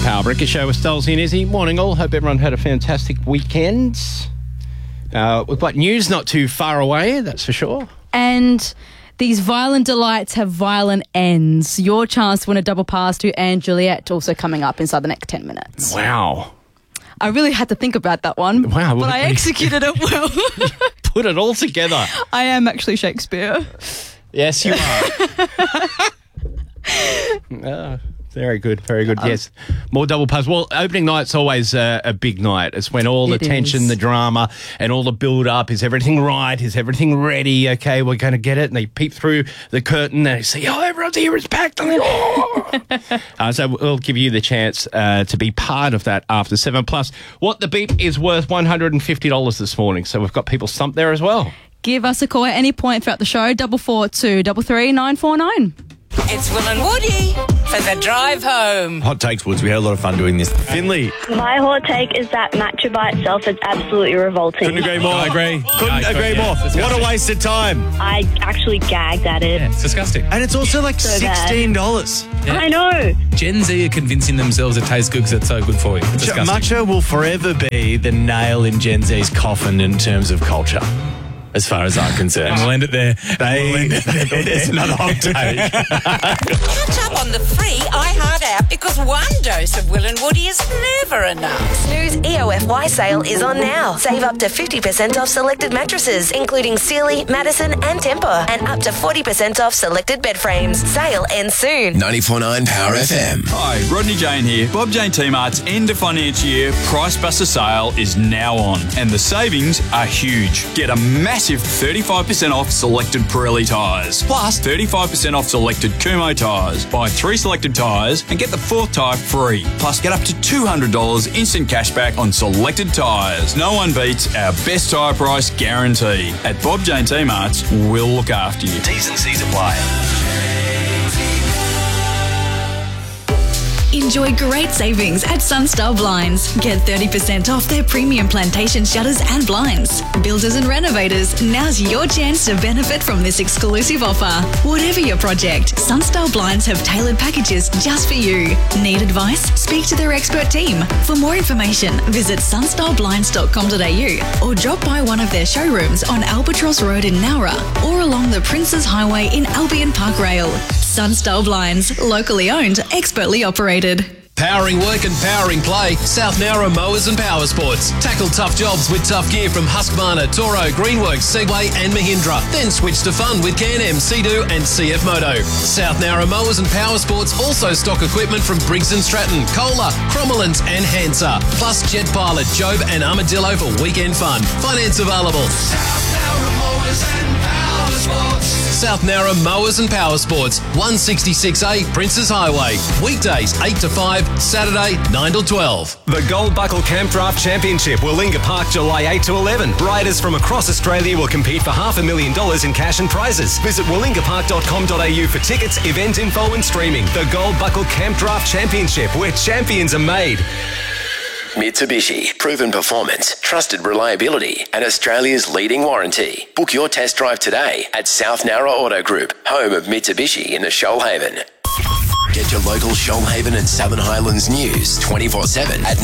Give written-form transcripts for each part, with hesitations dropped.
Power Breakfast Show with Stolzy and Izzy. Morning all. Hope everyone had a fantastic weekend. We've got news not too far away, that's for sure. And these violent delights have violent ends. Your chance to win a double pass to Anne Juliet also coming up inside the next 10 minutes. Wow. I really had to think about that one. Wow. But I executed it well. Put it all together. I am actually Shakespeare. Yes, you are. Very good, very good. Yes, more double pass. Well, opening night's always a big night. It's when all the tension, the drama, and all the build-up. Is everything right? Is everything ready? Okay, we're going to get it. And they peep through the curtain and they see, oh, everyone's here. It's packed. So we'll give you the chance to be part of that after 7. Plus, What the Beep is worth $150 this morning. So we've got people stumped there as well. Give us a call at any point throughout the show, 442 33 949. It's Will and Woody for the drive home. Hot takes, Woods. We had a lot of fun doing this. Finley. My hot take is that matcha by itself is absolutely revolting. Couldn't agree more. I agree. Couldn't agree more. What a waste of time. I actually gagged at it. It's disgusting. And it's also like So bad. $16. Yeah. I know. Gen Z are convincing themselves it tastes good because it's so good for you. It's disgusting. Matcha will forever be the nail in Gen Z's coffin in terms of culture, as far as I'm concerned. And we'll end it there. It's another hot take. Catch up on the free iHeart app because one dose of Will and Woody is never enough. Snooze EOFY sale is on now. Save up to 50% off selected mattresses, including Sealy, Madison and Tempur, and up to 40% off selected bed frames. Sale ends soon. 94.9 Power FM. Hi, Rodney Jane here. Bob Jane T-Mart's end of financial year Price Buster sale is now on, and the savings are huge. Get a massive 35% off selected Pirelli tyres, plus 35% off selected Kumho tyres. Buy 3 selected tyres and get the 4th tyre free. Plus get up to $200 instant cashback on selected tyres. No one beats our best tyre price guarantee. At Bob Jane T-Mart's, we'll look after you. T's and C's apply. Enjoy great savings at Sunstar Blinds. Get 30% off their premium plantation shutters and blinds. Builders and renovators, now's your chance to benefit from this exclusive offer. Whatever your project, Sunstar Blinds have tailored packages just for you. Need advice? Speak to their expert team. For more information, visit sunstarBlinds.com.au or drop by one of their showrooms on Albatross Road in Nowra or along the Princes Highway in Albion Park Rail. Sunstar Blinds, locally owned, expertly operated. Powering work and powering play, South Nowra Mowers and Power Sports. Tackle tough jobs with tough gear from Husqvarna, Toro, Greenworks, Segway and Mahindra. Then switch to fun with Can-Am, Sea-Doo and CF Moto. South Nowra Mowers and Power Sports also stock equipment from Briggs & Stratton, Kohler, Crommelins and Hansa. Plus Jet Pilot, Jobe and Armadillo for weekend fun. Finance available. South Nowra Mowers and Power Sports. South Nowra Mowers and Power Sports, 166A Princes Highway. Weekdays 8 to 5, Saturday 9 to 12. The Gold Buckle Camp Draft Championship, Willinga Park, July 8 to 11. Riders from across Australia will compete for $500,000 in cash and prizes. Visit willingapark.com.au for tickets, event info and streaming. The Gold Buckle Camp Draft Championship, where champions are made. Mitsubishi, proven performance, trusted reliability, and Australia's leading warranty. Book your test drive today at South Nowra Auto Group, home of Mitsubishi in the Shoalhaven. Get your local Shoalhaven and Southern Highlands news 24/7 at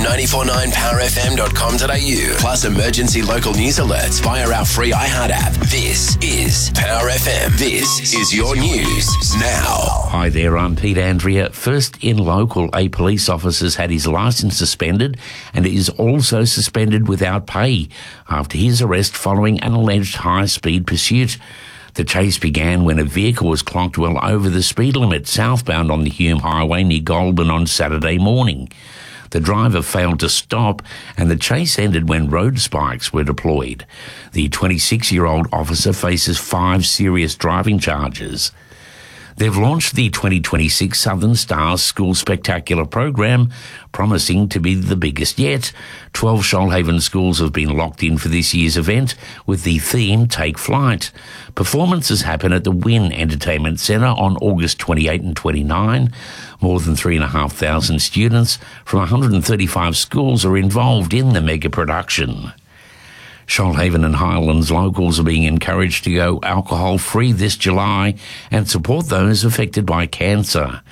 949powerfm.com.au. Plus emergency local news alerts via our free iHeart app. This is Power FM. This is your news now. Hi there, I'm Pete Andrea. First in local, a police officer's had his licence suspended and is also suspended without pay after his arrest following an alleged high-speed pursuit. The chase began when a vehicle was clocked well over the speed limit southbound on the Hume Highway near Goulburn on Saturday morning. The driver failed to stop and the chase ended when road spikes were deployed. The 26-year-old officer faces 5 serious driving charges. They've launched the 2026 Southern Stars School Spectacular program, promising to be the biggest yet. 12 Shoalhaven schools have been locked in for this year's event with the theme Take Flight. Performances happen at the Wynn Entertainment Centre on August 28 and 29. More than 3,500 students from 135 schools are involved in the mega production. Shoalhaven and Highlands locals are being encouraged to go alcohol-free this July and support those affected by cancer.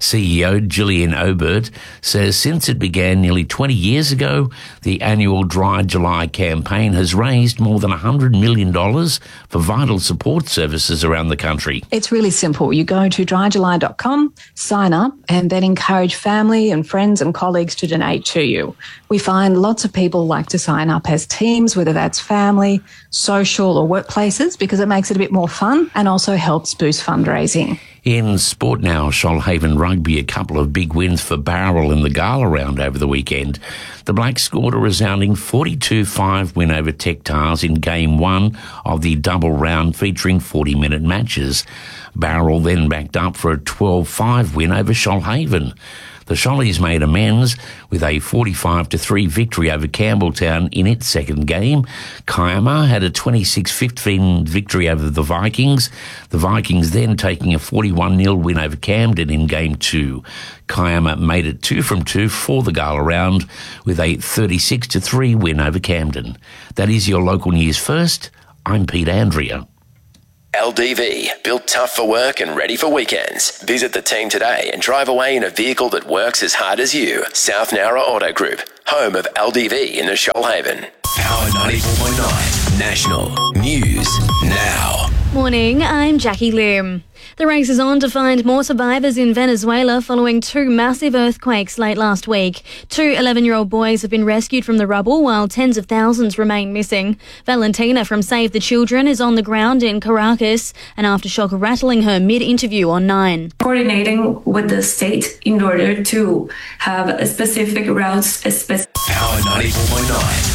CEO Gillian Obert says since it began nearly 20 years ago, the annual Dry July campaign has raised more than $100 million for vital support services around the country. It's really simple. You go to dryjuly.com, sign up, and then encourage family and friends and colleagues to donate to you. We find lots of people like to sign up as teams, whether that's family, social or workplaces, because it makes it a bit more fun and also helps boost fundraising. In sport now, Shoalhaven Rugby, a couple of big wins for Bowral in the Gala round over the weekend. The Blacks scored a resounding 42-5 win over Tech Tars in Game 1 of the double round featuring 40-minute matches. Bowral then backed up for a 12-5 win over Shoalhaven. The Shollies made amends with a 45-3 victory over Campbelltown in its second game. Kiama had a 26-15 victory over the Vikings. The Vikings then taking a 41-0 win over Camden in Game 2. Kiama made it 2 from 2 for the Gala round with a 36-3 win over Camden. That is your local news first. I'm Pete Andrea. LDV, built tough for work and ready for weekends. Visit the team today and drive away in a vehicle that works as hard as you. South Nowra Auto Group, home of LDV in the Shoalhaven. Power 94.9, National News Now. Morning, I'm Jackie Lim. The race is on to find more survivors in Venezuela following 2 massive earthquakes late last week. 2 11-year-old boys have been rescued from the rubble while tens of thousands remain missing. Valentina from Save the Children is on the ground in Caracas, and Aftershock rattling her mid-interview on 9. Coordinating with the state in order to have a specific routes. Power 94.9.